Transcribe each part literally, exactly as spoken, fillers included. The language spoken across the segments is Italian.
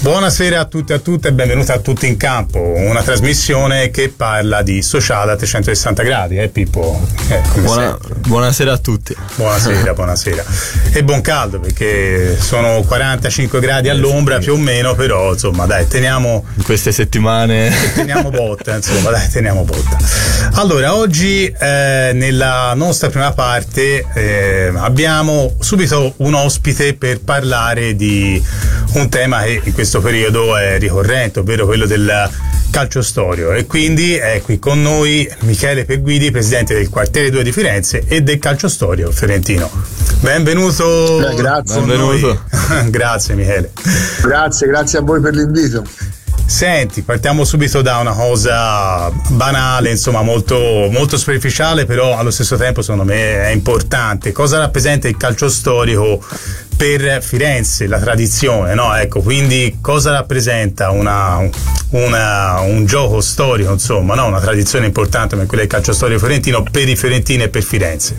Buonasera a tutti e a tutte e benvenuti a Tutti in Campo, una trasmissione che parla di sociale a trecentosessanta gradi, eh Pippo? Eh, Buona, buonasera a tutti. Buonasera, buonasera. E buon caldo perché sono quarantacinque gradi all'ombra più o meno, però insomma dai, teniamo in queste settimane teniamo botta, insomma dai, teniamo botta. Allora, oggi eh, nella nostra prima parte eh, abbiamo subito un ospite per parlare di un tema che in questo periodo è ricorrente, ovvero quello del calcio storico, e quindi è qui con noi Michele Perguidi, presidente del quartiere due di Firenze e del calcio storico fiorentino. Benvenuto. Eh, grazie. Benvenuto. Grazie Michele. Grazie, grazie a voi per l'invito. Senti, partiamo subito da una cosa banale, insomma molto, molto superficiale, però allo stesso tempo secondo me è importante. Cosa rappresenta il calcio storico per Firenze, la tradizione, no? Ecco, quindi cosa rappresenta una, una, un gioco storico, insomma, no? Una tradizione importante come quella del calcio storico fiorentino per i fiorentini e per Firenze?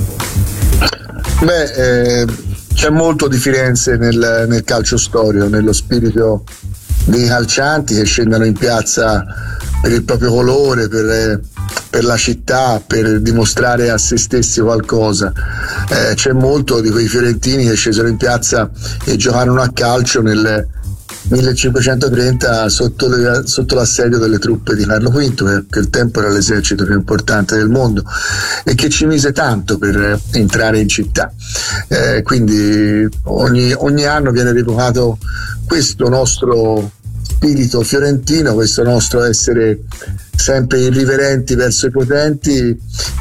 Beh, eh, c'è molto di Firenze nel, nel calcio storico, nello spirito dei calcianti che scendono in piazza per il proprio colore, per, per la città, per dimostrare a se stessi qualcosa. Eh, c'è molto di quei fiorentini che scesero in piazza e giocarono a calcio nel millecinquecentotrenta sotto, le, sotto l'assedio delle truppe di Carlo quinto, che quel tempo era l'esercito più importante del mondo e che ci mise tanto per entrare in città. Eh, quindi ogni, ogni anno viene rievocato questo nostro spirito fiorentino, questo nostro essere sempre irriverenti verso i potenti,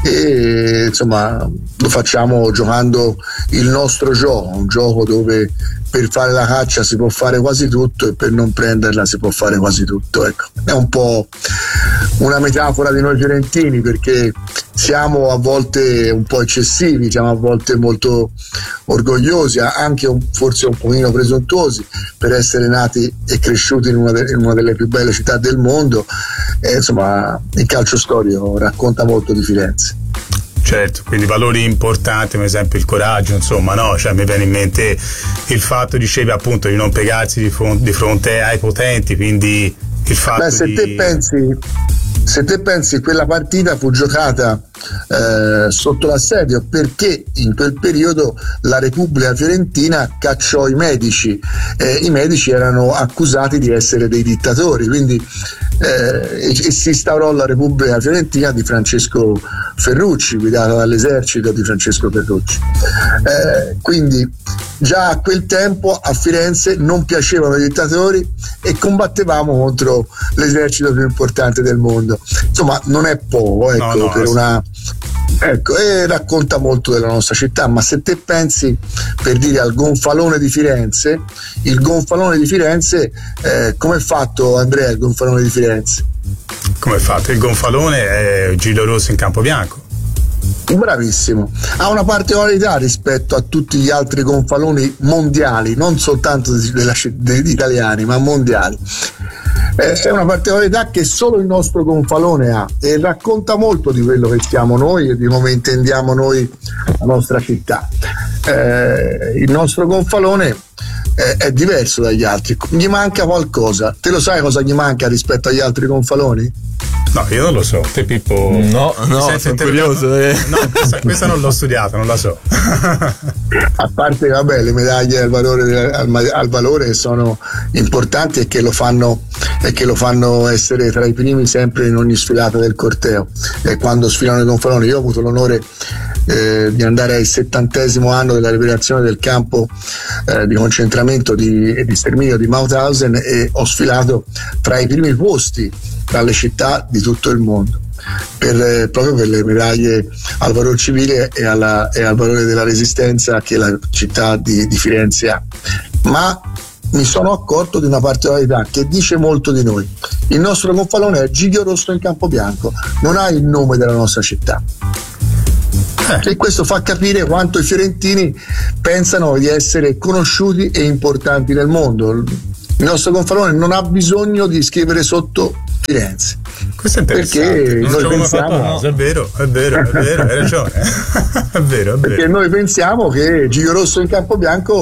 e insomma lo facciamo giocando il nostro gioco, un gioco dove per fare la caccia si può fare quasi tutto e per non prenderla si può fare quasi tutto. Ecco, è un po' una metafora di noi fiorentini, perché siamo a volte un po' eccessivi, siamo a volte molto orgogliosi, anche un, forse un pochino presuntuosi per essere nati e cresciuti in una, de, in una delle più belle città del mondo. E, insomma, il calcio storico racconta molto di Firenze. Certo, quindi valori importanti, per esempio il coraggio, insomma, no? Cioè mi viene in mente il fatto, dicevi appunto, di non piegarsi di fronte, di fronte ai potenti, quindi il fatto Beh, se di... te pensi se te pensi quella partita fu giocata eh, sotto l'assedio perché in quel periodo la Repubblica Fiorentina cacciò i medici, eh, i medici erano accusati di essere dei dittatori, quindi eh, e, e si instaurò la Repubblica Fiorentina di Francesco Ferrucci, guidata dall'esercito di Francesco Ferrucci. Eh, quindi già a quel tempo a Firenze non piacevano i dittatori e combattevamo contro l'esercito più importante del mondo. Insomma, non è poco, ecco, no, no, per una ecco, e racconta molto della nostra città. Ma se te pensi, per dire, al Gonfalone di Firenze, il Gonfalone di Firenze, eh, come è fatto, Andrea, il Gonfalone di Firenze? Come è fatto? Il Gonfalone è Giglio Rosso in campo bianco. Bravissimo, ha una particolarità rispetto a tutti gli altri gonfaloni mondiali, non soltanto della, degli italiani, ma mondiali. È una particolarità che solo il nostro gonfalone ha e racconta molto di quello che siamo noi e di come intendiamo noi la nostra città. Eh, il nostro gonfalone è, è diverso dagli altri, gli manca qualcosa. Te lo sai cosa gli manca rispetto agli altri gonfaloni? No, io non lo so. Te Pippo? No, no, sono curioso. Eh. No, questa, questa non l'ho studiata, non la so. A parte, vabbè, le medaglie al valore, al, al valore sono importanti e che lo fanno e che lo fanno essere tra i primi sempre in ogni sfilata del corteo. E quando sfilano i gonfaloni, io ho avuto l'onore eh, di andare al settantesimo anno della liberazione del campo eh, di concentramento di, e di sterminio di Mauthausen e ho sfilato tra i primi posti tra le città di tutto il mondo, per, eh, proprio per le medaglie al valore civile e, alla, e al valore della resistenza che la città di, di Firenze ha. Ma mi sono accorto di una particolarità che dice molto di noi. Il nostro gonfalone è Giglio Rosso in campo bianco, non ha il nome della nostra città. E questo fa capire quanto i fiorentini pensano di essere conosciuti e importanti nel mondo. Il nostro gonfalone non ha bisogno di scrivere sotto Firenze. Questo è interessante. Perché non noi pensiamo, no, è vero, è vero, è vero, hai ragione. È vero, è vero. Perché noi pensiamo che Giglio Rosso in campo bianco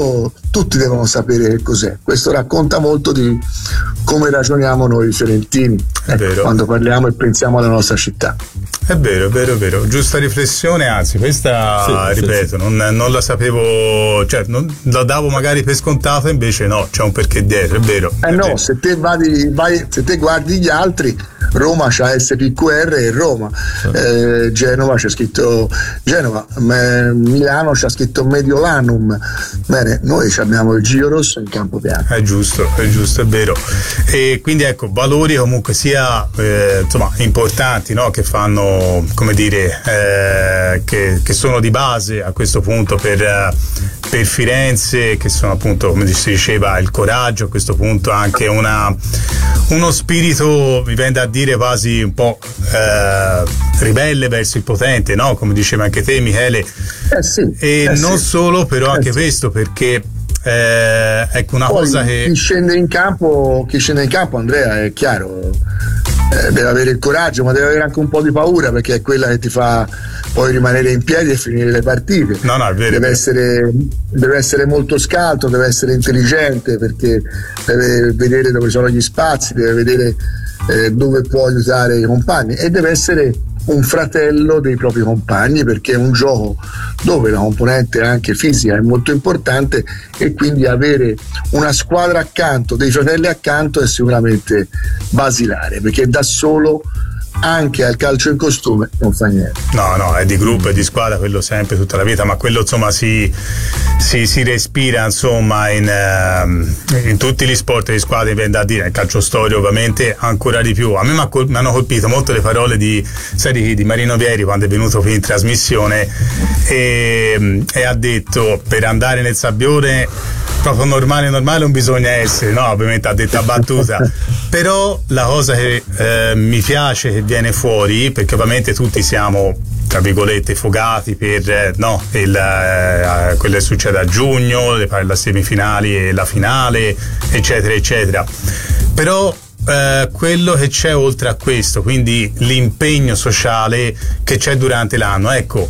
tutti devono sapere che cos'è. Questo racconta molto di come ragioniamo noi fiorentini, ecco, quando parliamo e pensiamo alla nostra città. È vero, è vero, è vero, giusta riflessione, anzi questa, sì, ripeto, sì, sì. Non, non la sapevo, cioè non la davo magari per scontata, invece no, c'è un perché dietro, è vero. Eh è no, vero. se te vai, vai, se te guardi gli altri, Roma c'ha S P Q R e Roma, sì. eh, Genova c'è scritto Genova, eh, Milano c'ha scritto Mediolanum. Bene, noi abbiamo il Giro Rosso in campo bianco. È giusto, è giusto, è vero. E quindi ecco, valori comunque sia eh, insomma importanti, no? Che fanno, come dire, eh, che, che sono di base a questo punto per, per Firenze, che sono appunto, come si diceva, il coraggio, a questo punto anche una, uno spirito, mi viene da dire quasi un po' eh, ribelle verso il potente, no? Come diceva anche te, Michele. Eh sì, e eh non sì. solo, però anche eh sì. questo, perché eh, ecco una Poi, cosa che chi scende in campo, chi scende in campo, Andrea, è chiaro, eh, deve avere il coraggio, ma deve avere anche un po' di paura, perché è quella che ti fa poi rimanere in piedi e finire le partite. No, no, è vero, deve, essere, deve essere molto scaltro, deve essere intelligente, perché deve vedere dove sono gli spazi, deve vedere eh, dove può aiutare i compagni, e deve essere un fratello dei propri compagni, perché è un gioco dove la componente anche fisica è molto importante, e quindi avere una squadra accanto, dei fratelli accanto, è sicuramente basilare, perché da solo anche al calcio in costume non fa niente. No, no, è di gruppo, è di squadra, quello sempre, tutta la vita, ma quello insomma si, si, si respira insomma in, uh, in tutti gli sport di squadra, mi viene da dire, nel calcio storia ovviamente ancora di più. A me mi hanno colpito molto le parole di, sai, di Marino Vieri quando è venuto qui in trasmissione e, e ha detto: per andare nel sabbione proprio normale normale non bisogna essere, no, ovviamente ha detto a battuta, però la cosa che eh, mi piace che viene fuori, perché ovviamente tutti siamo tra virgolette fogati per eh, no, il, eh, quello che succede a giugno, le, le semifinali e la finale, eccetera eccetera, però Uh, quello che c'è oltre a questo, quindi l'impegno sociale che c'è durante l'anno, ecco,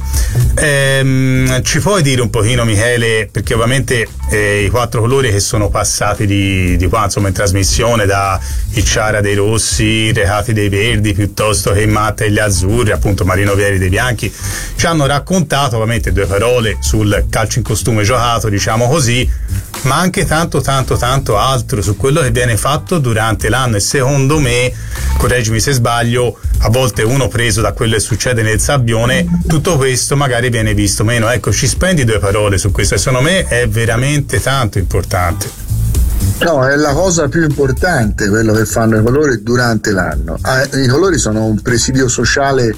ehm, ci puoi dire un pochino, Michele, perché ovviamente eh, i quattro colori che sono passati di, di qua insomma in trasmissione, da Icciara dei rossi, Recati dei verdi, piuttosto che Matta e gli azzurri, appunto Marino Vieri dei bianchi, ci hanno raccontato ovviamente due parole sul calcio in costume giocato, diciamo così, ma anche tanto tanto tanto altro su quello che viene fatto durante l'anno. E secondo me, correggimi se sbaglio, a volte uno preso da quello che succede nel sabbione, tutto questo magari viene visto meno. Ecco, ci spendi due parole su questo, e secondo me è veramente tanto importante. No, è la cosa più importante quello che fanno i colori durante l'anno. I colori sono un presidio sociale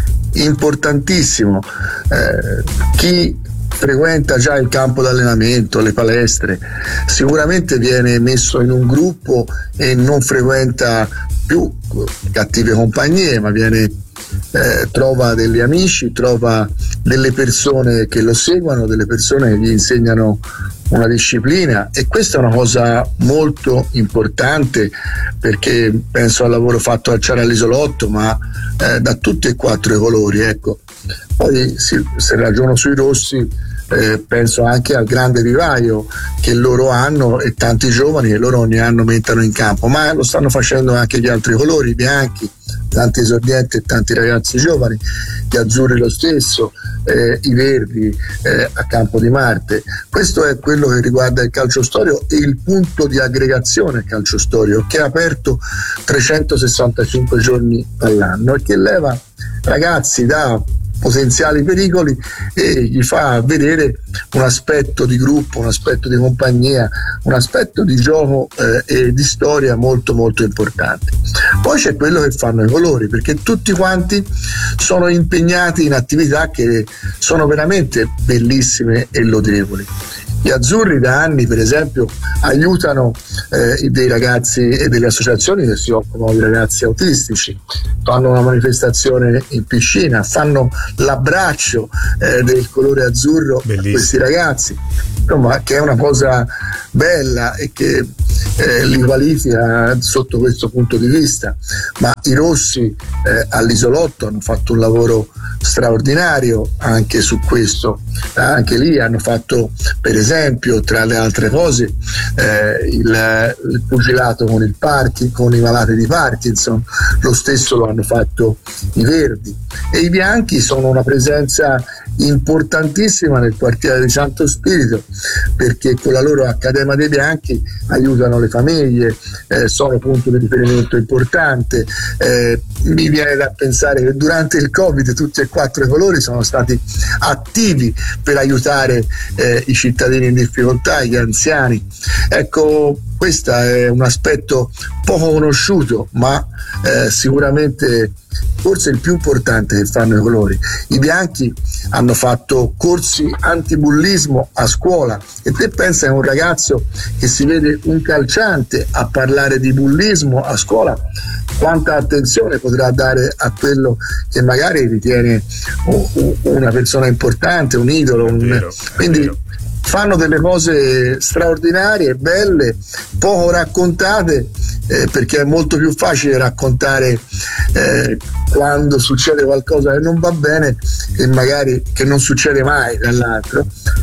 importantissimo. Eh, chi frequenta già il campo d'allenamento, le palestre, sicuramente viene messo in un gruppo e non frequenta più cattive compagnie, ma viene eh, trova degli amici, trova delle persone che lo seguono, delle persone che gli insegnano una disciplina, e questa è una cosa molto importante, perché penso al lavoro fatto al Ciara all'Isolotto, ma eh, da tutti e quattro i colori, ecco. Poi sì, se ragiono sui rossi, eh, penso anche al grande vivaio che loro hanno, e tanti giovani che loro ogni anno mettono in campo, ma lo stanno facendo anche gli altri colori, i bianchi, tanti esordienti e tanti ragazzi giovani, gli azzurri lo stesso, eh, i verdi eh, a Campo di Marte. Questo è quello che riguarda il calcio storio e il punto di aggregazione calcio storio, che è aperto trecentosessantacinque giorni all'anno e che leva ragazzi da potenziali pericoli e gli fa vedere un aspetto di gruppo, un aspetto di compagnia, un aspetto di gioco eh, e di storia molto molto importante. Poi c'è quello che fanno i colori, perché tutti quanti sono impegnati in attività che sono veramente bellissime e lodevoli. Gli azzurri da anni, per esempio, aiutano eh, dei ragazzi e delle associazioni che si occupano di ragazzi autistici, fanno una manifestazione in piscina, fanno l'abbraccio eh, del colore azzurro a questi ragazzi, insomma, che è una cosa bella e che eh, li qualifica sotto questo punto di vista. Ma i rossi eh, all'Isolotto hanno fatto un lavoro straordinario anche su questo, anche lì hanno fatto, per esempio, tra le altre cose, eh, il, il pugilato con il Parkin, con i malati di Parkinson, lo stesso lo hanno fatto i Verdi, e i bianchi sono una presenza importantissima nel quartiere di Santo Spirito, perché con la loro Accademia dei Bianchi aiutano le famiglie, eh, sono punto di riferimento importante. Eh, mi viene da pensare che durante il Covid tutti e quattro i colori sono stati attivi per aiutare eh, i cittadini in difficoltà, gli anziani. Ecco, questo è un aspetto poco conosciuto, ma eh, sicuramente forse il più importante che fanno i colori. I bianchi hanno fatto corsi antibullismo a scuola, e te pensa che un ragazzo che si vede un calciante a parlare di bullismo a scuola, quanta attenzione potrà dare a quello che magari ritiene una persona importante, un idolo, un... Vero, quindi fanno delle cose straordinarie, belle, poco raccontate, eh, perché è molto più facile raccontare eh, quando succede qualcosa che non va bene e magari che non succede mai dall'altro,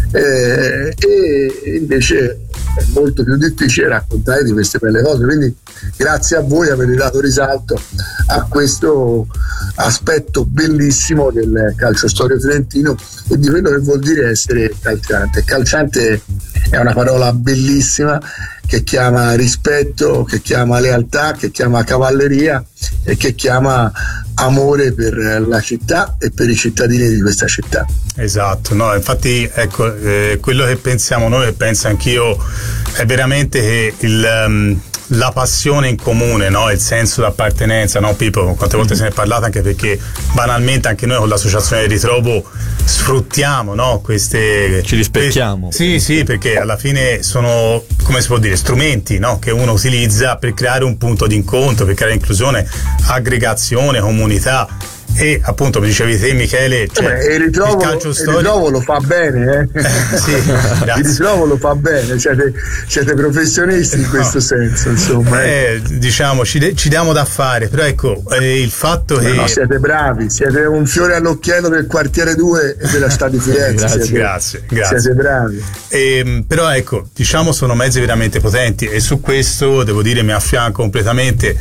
eh, e invece è molto più difficile raccontare di queste belle cose. Quindi grazie a voi avete dato risalto a questo aspetto bellissimo del calcio storico trentino e di quello che vuol dire essere calciante. Calciante è una parola bellissima che chiama rispetto, che chiama lealtà, che chiama cavalleria e che chiama amore per la città e per i cittadini di questa città. Esatto, no, infatti ecco, eh, quello che pensiamo noi, e penso anch'io, è veramente che il, um, la passione in comune, no? Il senso d'appartenenza, no Pippo? Quante volte mm-hmm. se ne è parlato, anche perché banalmente anche noi con l'associazione Ritrovo sfruttiamo, no? Queste, ci rispecchiamo. Que- sì, sì, perché alla fine sono, come si può dire, strumenti, no? Che uno utilizza per creare un punto di incontro, per creare inclusione, aggregazione, comunità. E appunto, mi dicevi te, Michele, cioè, Beh, il, ritrovo, il calcio storico, il ritrovo lo fa bene, eh? Sì, il ritrovo lo fa bene, siete, siete professionisti in questo no. senso, insomma. Eh, diciamo, ci, ci diamo da fare, però ecco, eh, il fatto che... No, siete bravi, siete un fiore all'occhiello del quartiere due e della città di Firenze. Grazie, siete, grazie, grazie. Siete bravi. E, però ecco, diciamo, sono mezzi veramente potenti, e su questo devo dire mi affianco completamente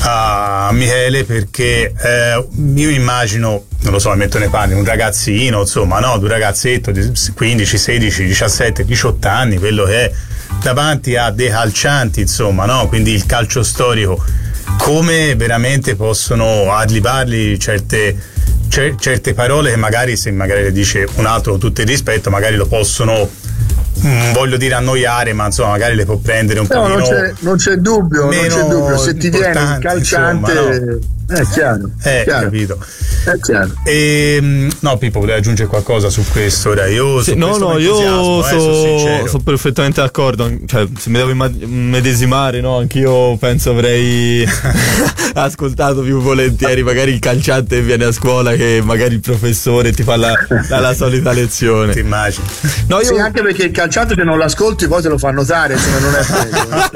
a Michele, perché eh, io immagino, non lo so, mi metto nei panni, un ragazzino, insomma, no, un ragazzetto di quindici, sedici, diciassette, diciotto anni, quello che è davanti a dei calcianti, insomma, no, quindi il calcio storico, come veramente possono adlibarli certe, cer- certe parole che magari, se magari le dice un altro con tutto il rispetto, magari lo possono, non voglio dire annoiare, ma insomma magari le può prendere un no, pochino non c'è, non c'è dubbio, non c'è dubbio, se ti viene un calciante, insomma, no? È chiaro, eh, chiaro. capito. È chiaro. E, no, Pippo, volevo aggiungere qualcosa su questo? Ora, io sì, su no, no, io sono so perfettamente d'accordo. Cioè, se mi devo immedesimare, no, anch'io penso avrei ascoltato più volentieri magari il calciante che viene a scuola che magari il professore ti fa la, la, la solita lezione. Ti immagini? No, io... Sì, anche perché il calciante, se non l'ascolti poi te lo fa notare, insomma, non è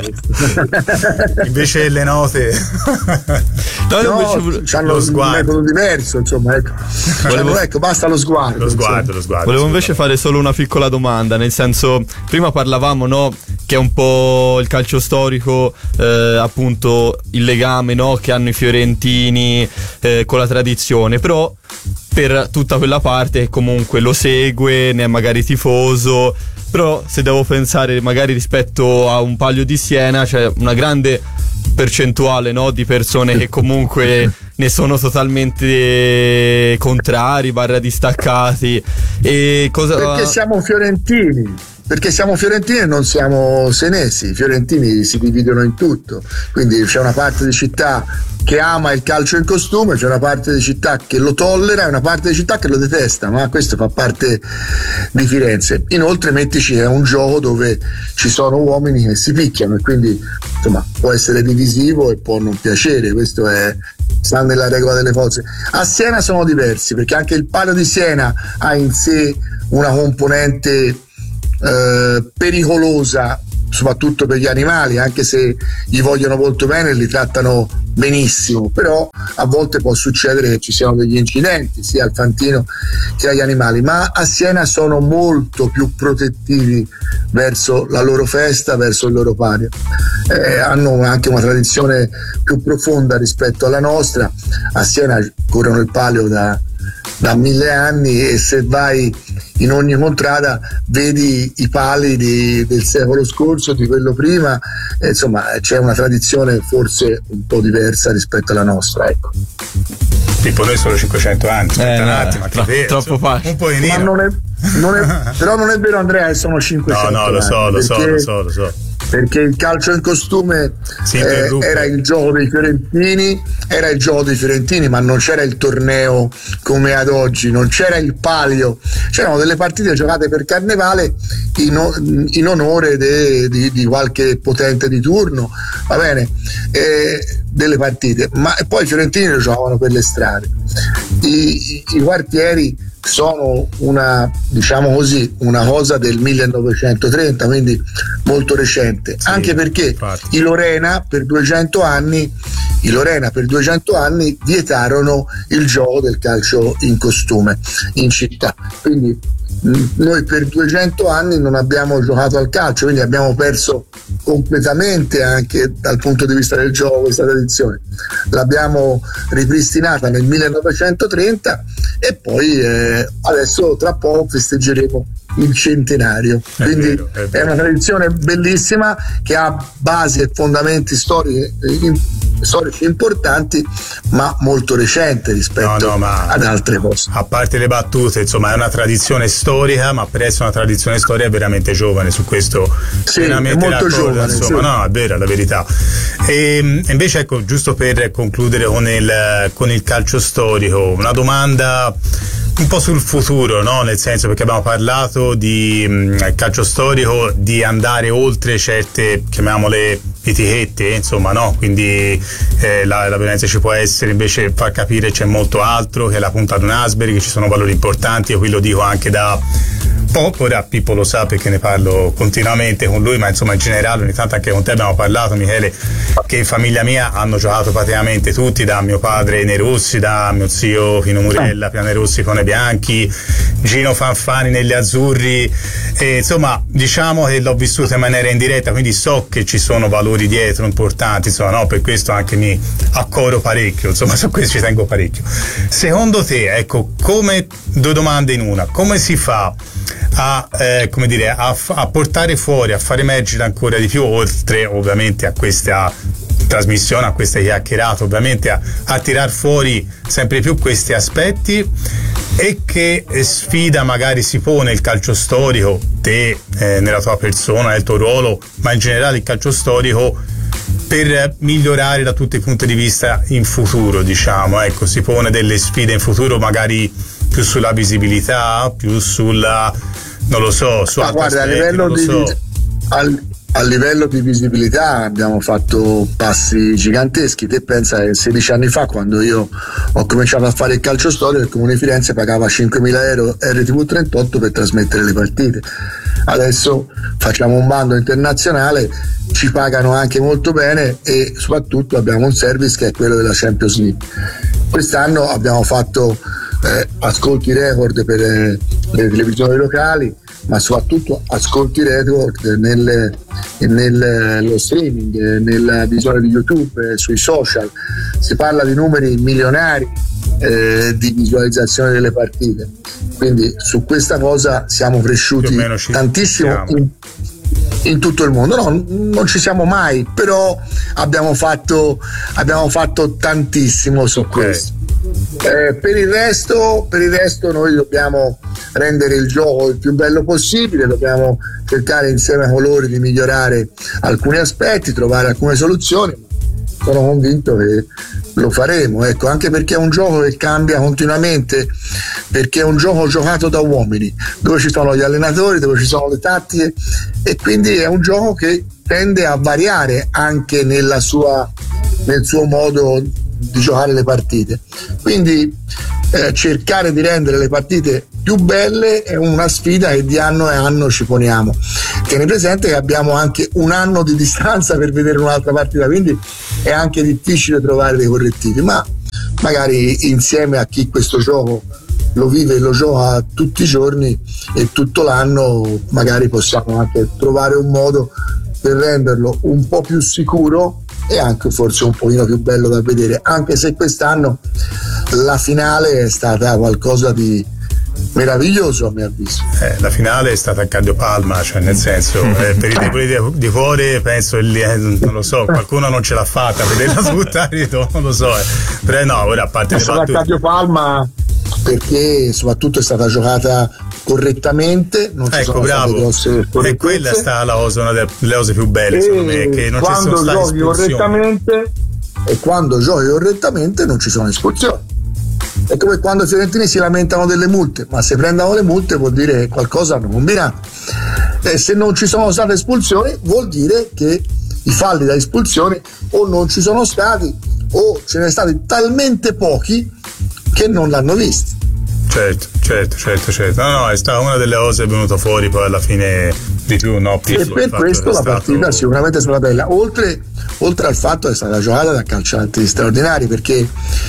preso. Invece le note no, no, invece hanno un metodo diverso, insomma, ecco. Volevo... ecco, basta lo sguardo, lo sguardo, lo sguardo. Volevo invece fare solo una piccola domanda, nel senso, prima parlavamo, no, che è un po' il calcio storico, eh, appunto il legame, no, che hanno i fiorentini eh, con la tradizione, però per tutta quella parte che comunque lo segue, ne è magari tifoso, però se devo pensare magari rispetto a un Palio di Siena c'è una grande percentuale, no, di persone che comunque ne sono totalmente contrari, barra distaccati. E cosa... Perché siamo fiorentini. Perché siamo fiorentini e non siamo senesi. I fiorentini si dividono in tutto, quindi c'è una parte di città che ama il calcio in costume, c'è una parte di città che lo tollera e una parte di città che lo detesta, ma questo fa parte di Firenze. Inoltre mettici che è un gioco dove ci sono uomini che si picchiano, e quindi insomma può essere divisivo e può non piacere, questo è, sta nella regola delle cose. A Siena sono diversi, perché anche il Palio di Siena ha in sé una componente Eh, pericolosa soprattutto per gli animali, anche se gli vogliono molto bene, li trattano benissimo, però a volte può succedere che ci siano degli incidenti sia al fantino che agli animali, ma a Siena sono molto più protettivi verso la loro festa, verso il loro palio. Eh, hanno anche una tradizione più profonda rispetto alla nostra. A Siena corrono il palio da, da mille anni, e se vai in ogni contrada vedi i pali di, del secolo scorso, di quello prima, e insomma c'è una tradizione forse un po' diversa rispetto alla nostra, ecco. Tipo noi solo cinquecento anni, eh, un no, attimo, tro- vero, troppo facile. un po' in Ma non è, non è, però non è vero, Andrea, che sono cinquecento no no lo so anni, lo so perché, lo so lo so perché il calcio in costume eh, era il gioco dei fiorentini, era il gioco dei fiorentini, ma non c'era il torneo come ad oggi, non c'era il palio, c'erano delle partite giocate per carnevale in, in onore de, di, di qualche potente di turno, va bene, eh, delle partite, ma poi i fiorentini lo giocavano per le strade. I, i, i quartieri sono una, diciamo così, una cosa del millenovecentotrenta, quindi molto recente, sì, anche perché infatti. i Lorena per duecento anni i Lorena per duecento anni vietarono il gioco del calcio in costume in città, quindi noi per duecento anni non abbiamo giocato al calcio, quindi abbiamo perso completamente anche dal punto di vista del gioco questa tradizione. L'abbiamo ripristinata nel millenovecentotrenta e poi eh, adesso tra poco festeggeremo il centenario, è quindi vero, è, vero. È una tradizione bellissima che ha basi e fondamenti storici, in, storici importanti, ma molto recente rispetto no, no, ad altre cose. A parte le battute, insomma, è una tradizione storica, ma per essere una tradizione storica è veramente giovane, su questo sì, veramente è molto giovane, insomma, sì. No, è vera la verità. E invece, ecco, giusto per concludere con il, con il calcio storico, una domanda un po' sul futuro, no? Nel senso, perché abbiamo parlato di mh, calcio storico, di andare oltre certe, chiamiamole etichette, insomma, no? Quindi eh, la, la violenza ci può essere, invece far capire c'è molto altro, che è la punta di un iceberg, che ci sono valori importanti. Io qui lo dico anche da poco, ora Pippo lo sa perché ne parlo continuamente con lui, ma insomma in generale ogni tanto anche con te abbiamo parlato, Michele, che in famiglia mia hanno giocato praticamente tutti, da mio padre Nerossi, da mio zio Pino Murella, Piane Rossi con i bianchi, Gino Fanfani negli azzurri, e insomma diciamo che l'ho vissuto in maniera indiretta, quindi so che ci sono valori dietro importanti, insomma, no? Per questo anche mi accoro parecchio, insomma su questo ci tengo parecchio. Secondo te, ecco, come, due domande in una, come si fa a, eh, come dire, a, a portare fuori, a far emergere ancora di più, oltre ovviamente a questa trasmissione, a queste chiacchierate, ovviamente a, a tirar fuori sempre più questi aspetti, e che sfida magari si pone il calcio storico, te eh, nella tua persona, nel tuo ruolo, ma in generale il calcio storico, per migliorare da tutti i punti di vista in futuro, diciamo, ecco, si pone delle sfide in futuro magari più sulla visibilità, più sulla, non lo so, su altri guarda, aspetti, a livello non lo di so. al, a livello di visibilità abbiamo fatto passi giganteschi. Te pensa che sedici anni fa, quando io ho cominciato a fare il calcio storico, il Comune di Firenze pagava cinquemila euro R T V trentotto per trasmettere le partite. Adesso facciamo un bando internazionale, ci pagano anche molto bene e soprattutto abbiamo un service che è quello della Champions League. Quest'anno abbiamo fatto eh, ascolti record per eh, le televisioni locali, ma soprattutto ascolti record nel, nello streaming, nella visione di YouTube, sui social. Si parla di numeri milionari eh, di visualizzazione delle partite, quindi su questa cosa siamo cresciuti tantissimo in, in tutto il mondo. No, non ci siamo mai, però abbiamo fatto abbiamo fatto tantissimo su okay. questo. Eh, per il resto per il resto noi dobbiamo rendere il gioco il più bello possibile, dobbiamo cercare insieme ai colori di migliorare alcuni aspetti, trovare alcune soluzioni. Sono convinto che lo faremo, ecco, anche perché è un gioco che cambia continuamente, perché è un gioco giocato da uomini, dove ci sono gli allenatori, dove ci sono le tattiche, e quindi è un gioco che tende a variare anche nella sua, nel suo modo di giocare le partite. Quindi eh, cercare di rendere le partite più belle, è una sfida che di anno e anno ci poniamo. Tieni presente che abbiamo anche un anno di distanza per vedere un'altra partita, quindi è anche difficile trovare dei correttivi, ma magari insieme a chi questo gioco lo vive e lo gioca tutti i giorni e tutto l'anno, magari possiamo anche trovare un modo per renderlo un po' più sicuro e anche forse un pochino più bello da vedere, anche se quest'anno la finale è stata qualcosa di meraviglioso, a mio avviso. Eh, la finale è stata a cardiopalma, cioè nel senso, eh, per i deboli di, di cuore penso il, eh, non lo so, qualcuno non ce l'ha fatta a vederla sbuttare, non lo so, eh. Però no, ora a parte è le stata a battute, cardiopalma perché soprattutto è stata giocata correttamente, non ci ecco, sono bravo, state grosse correttezze. E quella sta la cosa, una delle cose più belle, secondo me, che non ci sono state giochi correttamente e quando giochi correttamente non ci sono espulsioni. È come quando i fiorentini si lamentano delle multe, ma se prendono le multe vuol dire che qualcosa hanno combinato. E se non ci sono state espulsioni vuol dire che i falli da espulsione o non ci sono stati o ce ne stati talmente pochi che non l'hanno visti. Certo, certo, certo, certo. No, no, è stata una delle cose venuta fuori poi alla fine di più, no? E per questo la partita stato... sicuramente è stata bella, oltre, oltre al fatto che è stata giocata da calciatori straordinari, perché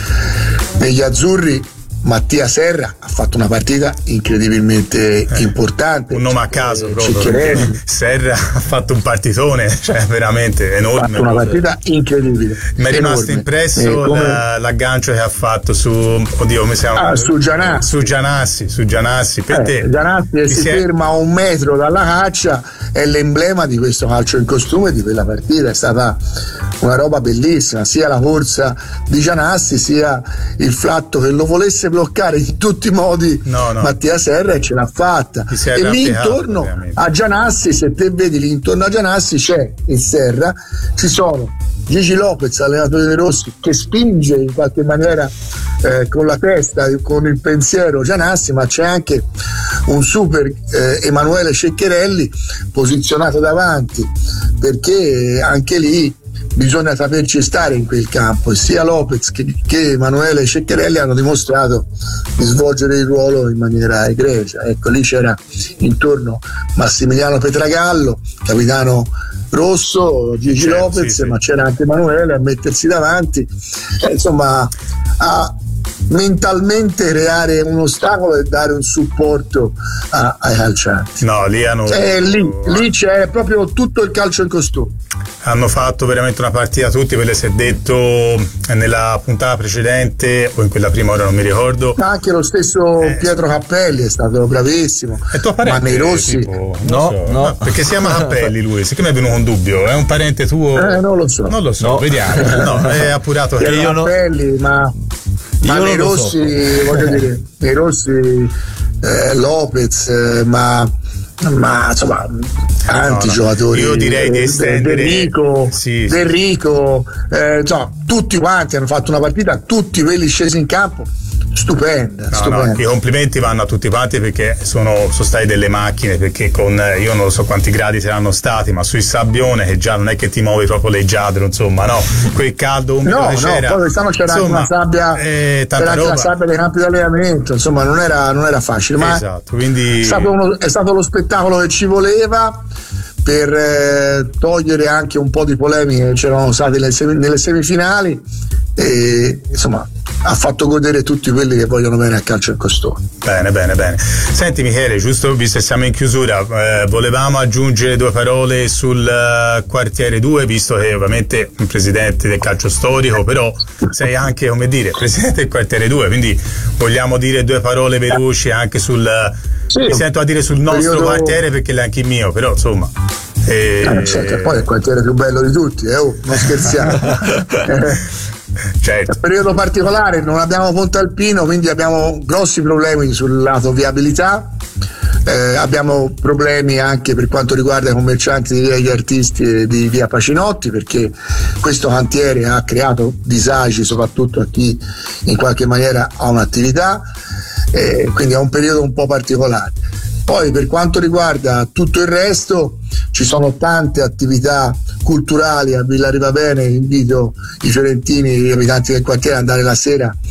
negli azzurri Mattia Serra ha fatto una partita incredibilmente eh, importante, un nome a caso proprio, Serra ha fatto un partitone, cioè veramente enorme, ha fatto una partita incredibile. Mi è rimasto impresso eh, come... la, l'aggancio che ha fatto su oddio come si chiama? Ah, su Gianassi su Gianassi, su Gianassi per eh, te Gianassi si, si è... ferma a un metro dalla caccia, è l'emblema di questo calcio in costume di quella partita, è stata una roba bellissima, sia la corsa di Gianassi sia il fatto che lo volesse bloccare in tutti i modi no, no. Mattia Serra, e ce l'ha fatta. E lì intorno ovviamente. A Gianassi, se te vedi lì intorno a Gianassi c'è il Serra, ci sono Gigi Lopez, allenatore dei Rossi, che spinge in qualche maniera eh, con la testa, con il pensiero Gianassi, ma c'è anche un super eh, Emanuele Ceccherelli posizionato davanti, perché anche lì bisogna saperci stare in quel campo, e sia Lopez che, che Emanuele Ceccherelli hanno dimostrato di svolgere il ruolo in maniera egregia. Ecco, lì c'era intorno Massimiliano Petragallo, capitano rosso, Gigi certo, Lopez, sì, sì. Ma c'era anche Emanuele a mettersi davanti, eh, insomma a mentalmente creare un ostacolo e dare un supporto a, ai calcianti. No, lì hanno cioè, lì, lì c'è proprio tutto il calcio in costume. Hanno fatto veramente una partita tutti, ve le si è detto nella puntata precedente o in quella prima, ora non mi ricordo. Anche lo stesso eh, Pietro Cappelli è stato bravissimo. È tuo parente? Ma nei Rossi tipo, no, so, no, no, perché si chiama Cappelli lui, siccome è venuto un dubbio, è un parente tuo? Eh, non lo so. Non lo so, no. Vediamo. No, è appurato che io Cappelli, no. ma ma nei Rossi, so. voglio dire, nei Rossi eh, Lopez, eh, ma ma insomma tanti no, no. giocatori, io direi di estendere Del Rico, sì, Del Rico eh, insomma, tutti quanti hanno fatto una partita, tutti quelli scesi in campo stupenda, no, stupenda. No, i complimenti vanno a tutti quanti, perché sono, sono state delle macchine, perché con io non so quanti gradi saranno stati, ma sul sabbione, che già non è che ti muovi proprio leggiadro, insomma, no, quel caldo umido no, che c'era, no, poi quest'anno c'era insomma, anche una sabbia eh, c'era anche la sabbia dei campi di allenamento, insomma non era, non era facile, ma esatto, quindi... è, stato uno, è stato lo spettacolo che ci voleva per eh, togliere anche un po' di polemiche che c'erano state nelle, semi, nelle semifinali, e insomma ha fatto godere tutti quelli che vogliono bene a calcio in costume. Bene, bene, bene. Senti Michele, giusto visto che siamo in chiusura, eh, volevamo aggiungere due parole sul uh, quartiere due, visto che ovviamente un presidente del calcio storico, però sei anche, come dire, presidente del quartiere due, quindi vogliamo dire due parole veloci anche sul sì, mi sento a dire sul nostro periodo... quartiere, perché è anche il mio, però insomma e... eh, certo, poi è il quartiere più bello di tutti, eh, oh, non scherziamo. Certo. È un periodo particolare, non abbiamo Ponte Alpino, quindi abbiamo grossi problemi sul lato viabilità, eh, abbiamo problemi anche per quanto riguarda i commercianti di via degli Artisti e di via Pacinotti, perché questo cantiere ha creato disagi soprattutto a chi in qualche maniera ha un'attività, eh, quindi è un periodo un po' particolare. Poi per quanto riguarda tutto il resto ci sono tante attività culturali a Villa Rivabene, invito i fiorentini, gli abitanti del quartiere ad andare la sera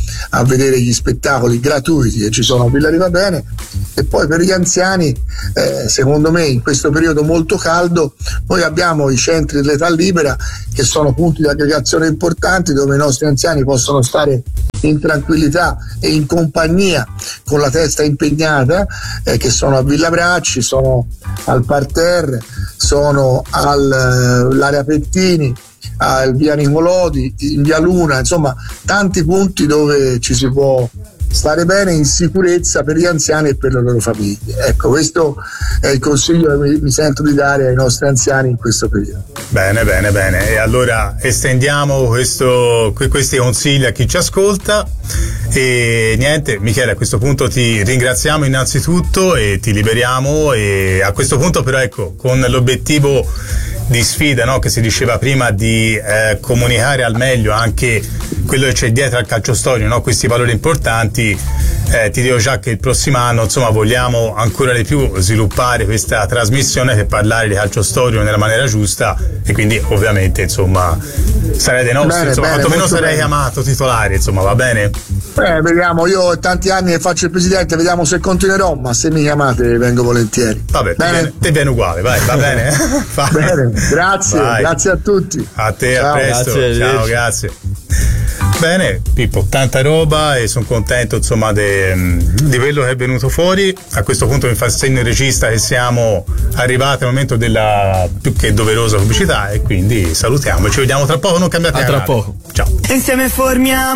a vedere gli spettacoli gratuiti che ci sono a Villa Riva Bene. E poi per gli anziani, eh, secondo me in questo periodo molto caldo, noi abbiamo i centri dell'età libera, che sono punti di aggregazione importanti dove i nostri anziani possono stare in tranquillità e in compagnia con la testa impegnata, eh, che sono a Villa Bracci, sono al Parterre, sono all'area Pettini, al via Nicolodi, in via Luna, insomma tanti punti dove ci si può stare bene in sicurezza per gli anziani e per le loro famiglie. Ecco, questo è il consiglio che mi, mi sento di dare ai nostri anziani in questo periodo. Bene, bene, bene. E allora estendiamo questo, questi consigli a chi ci ascolta. E niente, Michele, a questo punto ti ringraziamo innanzitutto e ti liberiamo. E a questo punto però, ecco, con l'obiettivo di sfida, no, che si diceva prima, di eh, comunicare al meglio anche quello che c'è dietro al calciostorico, no, questi valori importanti, eh, ti dico già che il prossimo anno, insomma, vogliamo ancora di più sviluppare questa trasmissione per parlare di calciostorico nella maniera giusta, e quindi ovviamente, insomma, sarei dei nostri, bene, insomma, bene, quantomeno sarei bene. chiamato titolare, insomma, va bene? Beh, vediamo, io ho tanti anni che faccio il presidente, vediamo se continuerò, ma se mi chiamate vengo volentieri. Vabbè, bene? Te, viene, te viene uguale, vai, va bene? Bene, grazie, vai. Grazie a tutti. A te, ciao. A presto, grazie, ciao, grazie. Bene, Pippo, tanta roba e sono contento, insomma, de, di quello che è venuto fuori. A questo punto mi fa segno il regista che siamo arrivati al momento della più che doverosa pubblicità, e quindi salutiamo, ci vediamo tra poco, non cambiate a canale. Tra poco. Ciao. Insieme formiamo